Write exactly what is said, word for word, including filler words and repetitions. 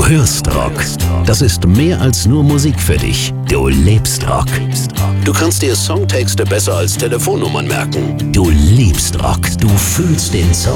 hörst Rock. Das ist mehr als nur Musik für dich. Du lebst Rock. Du kannst dir Songtexte besser als Telefonnummern merken. Du liebst Rock. Du fühlst den Song.